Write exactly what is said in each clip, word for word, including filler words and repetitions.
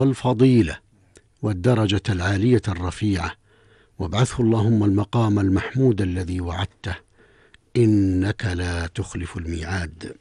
والفضيلة والدرجة العالية الرفيعة، وابعثه اللهم المقام المحمود الذي وعدته، إنك لا تخلف الميعاد.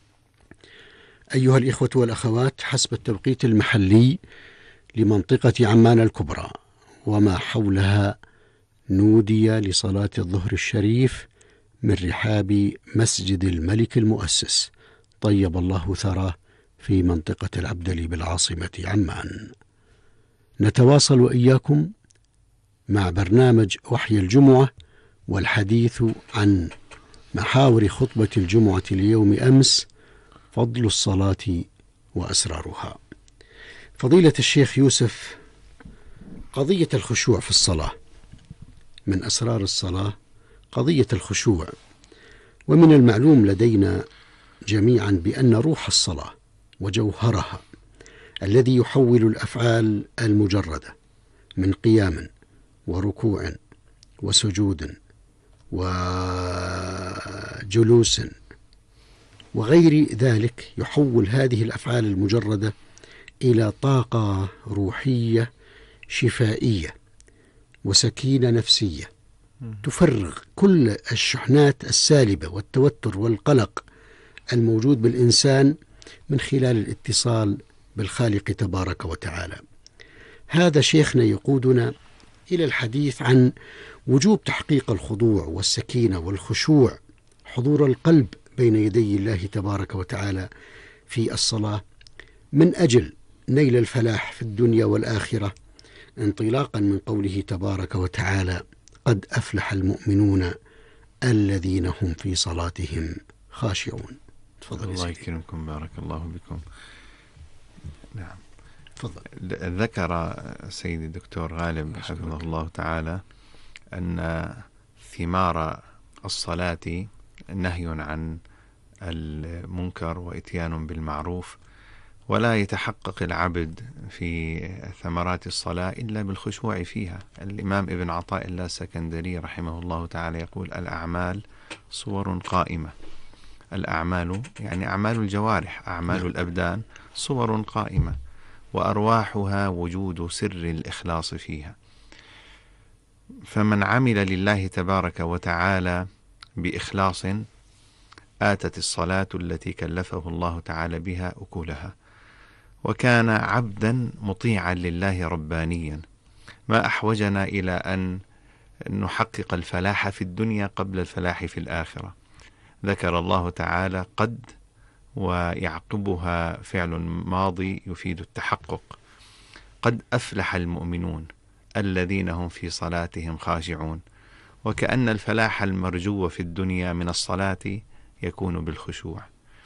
أيها الإخوة والأخوات، حسب التوقيت المحلي لمنطقة عمان الكبرى وما حولها، نودي لصلاة الظهر الشريف من رحاب مسجد الملك المؤسس طيب الله ثراه في منطقة العبدلي بالعاصمة عمان. نتواصل وإياكم مع برنامج وحي الجمعة والحديث عن محاور خطبة الجمعة ليوم أمس، فضل الصلاة وأسرارها. فضيلة الشيخ يوسف، قضية الخشوع في الصلاة، من أسرار الصلاة قضية الخشوع، ومن المعلوم لدينا جميعا بأن روح الصلاة وجوهرها الذي يحول الأفعال المجردة من قيام وركوع وسجود وجلوس وغير ذلك، يحول هذه الأفعال المجردة إلى طاقة روحية شفائية وسكينة نفسية تفرغ كل الشحنات السالبة والتوتر والقلق الموجود بالإنسان من خلال الاتصال بالخالق تبارك وتعالى. هذا شيخنا يقودنا إلى الحديث عن وجوب تحقيق الخضوع والسكينة والخشوع، حضور القلب بين يدي الله تبارك وتعالى في الصلاة، من أجل نيل الفلاح في الدنيا والآخرة، انطلاقا من قوله تبارك وتعالى: قد أفلح المؤمنون الذين هم في صلاتهم خاشعون. تفضل. الله يكرمكم، بارك الله بكم. نعم، تفضل. ذكر سيدي الدكتور غالب حفظه الله تعالى أن ثمار الصلاة نهي عن المنكر وإتيان بالمعروف، ولا يتحقق العبد في ثمرات الصلاة إلا بالخشوع فيها. الإمام ابن عطاء الله السكندري رحمه الله تعالى يقول: الأعمال صور قائمة. الأعمال يعني أعمال الجوارح، أعمال الأبدان صور قائمة، وأرواحها وجود سر الإخلاص فيها. فمن عمل لله تبارك وتعالى بإخلاص آتت الصلاة التي كلفه الله تعالى بها أكلها، وكان عبدا مطيعا لله ربانيا. ما أحوجنا إلى أن نحقق الفلاح في الدنيا قبل الفلاح في الآخرة. ذكر الله تعالى قد، ويعقبها فعل ماضي يفيد التحقق: قد أفلح المؤمنون الذين هم في صلاتهم خاشعون. وكأن الفلاح المرجو في الدنيا من الصلاة يكون بالخشوع،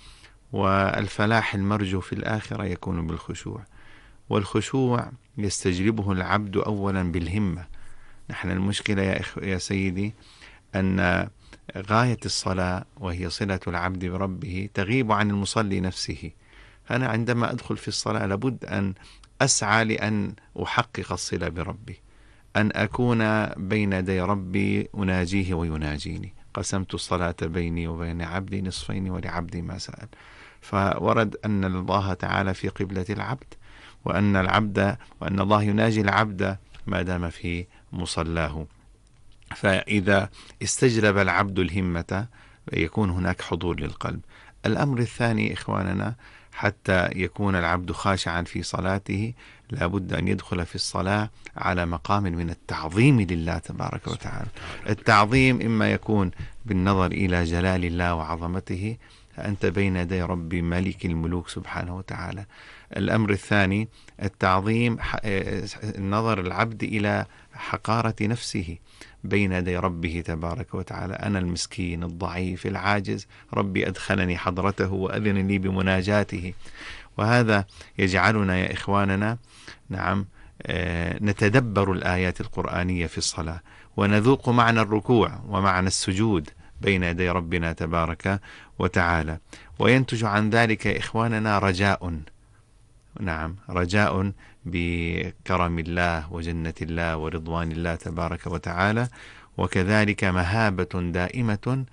والفلاح المرجو في الآخرة يكون بالخشوع. والخشوع يستجلبه العبد أولا بالهمة. نحن المشكلة يا, إخ... يا سيدي أن غاية الصلاة وهي صلة العبد بربه تغيب عن المصلي نفسه. فأنا عندما أدخل في الصلاة لابد أن أسعى لأن أحقق الصلة بربي، أن أكون بين يدي ربي أناجيه ويناجيني. قسمت الصلاة بيني وبين عبدي نصفين ولعبدي ما سأل. فورد أن الله تعالى في قبلة العبد، وأن العبد وأن الله يناجي العبد ما دام في مصلاه. فإذا استجلب العبد الهمة يكون هناك حضور للقلب. الأمر الثاني إخواننا، حتى يكون العبد خاشعا في صلاته لابد أن يدخل في الصلاة على مقام من التعظيم لله تبارك وتعالى. التعظيم إما يكون بالنظر إلى جلال الله وعظمته، أنت بين يدي ربي ملك الملوك سبحانه وتعالى. الأمر الثاني التعظيم، نظر العبد إلى حقارة نفسه بين يدي ربه تبارك وتعالى. أنا المسكين الضعيف العاجز، ربي أدخلني حضرته وأذن لي بمناجاته. وهذا يجعلنا يا إخواننا نعم نتدبر الآيات القرآنية في الصلاة، ونذوق معنى الركوع ومعنى السجود بين يدي ربنا تبارك وتعالى. وينتج عن ذلك يا إخواننا رجاء، نعم رجاء بكرم الله وجنة الله ورضوان الله تبارك وتعالى، وكذلك مهابة دائمة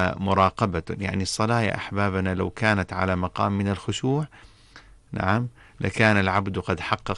ومراقبة. يعني الصلاة يا أحبابنا لو كانت على مقام من الخشوع، نعم لكان العبد قد حقق